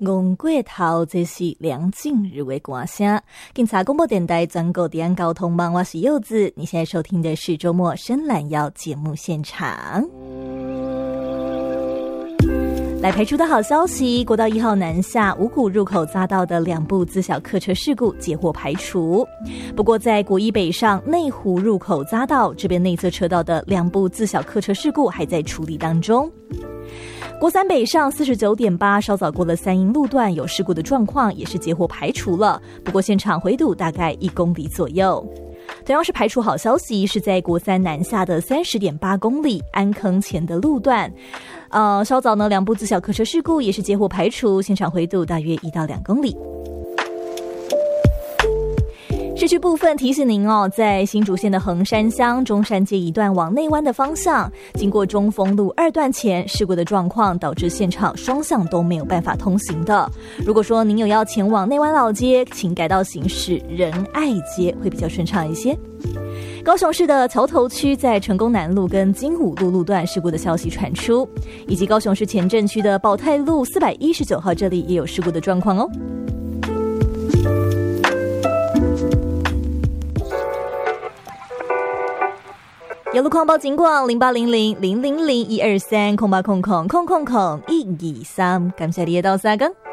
昂过头，这是梁静茹的歌声。警察广播电台全国治安交通网，我是柚子。你现在收听的是周末深蓝腰节目现场。来排除的好消息，国道1号南下五股入口匝道的2部自小客车事故截获排除。不过在国一北上内湖入口匝道这边内侧车道的2部自小客车事故还在处理当中。国三北上 49.8 稍早过了三营路段有事故的状况也是截获排除了，不过现场回堵大概1公里左右。同样是排除好消息，是在国三南下的 30.8 公里安坑前的路段，稍早呢2部自小客车事故也是截获排除，现场回堵大约1到2公里。市区部分提醒您在新竹县的横山乡中山街一段往内湾的方向，经过中丰路2段前，事故的状况导致现场双向都没有办法通行的。如果说您有要前往内湾老街，请改道行驶仁爱街会比较顺畅一些。高雄市的桥头区在成功南路跟金武路路段事故的消息传出，以及高雄市前镇区的宝泰路419号这里也有事故的状况哦。有路况报警广0800000123 080000000123，感谢你的到三更。